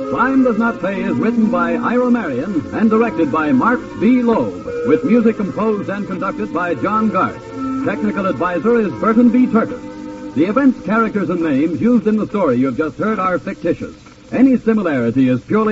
Crime Does Not Pay is written by Ira Marion and directed by Mark B. Loeb, with music composed and conducted by John Garth. Technical advisor is Burton B. Turtis. The events, characters, and names used in the story you have just heard are fictitious. Any similarity is purely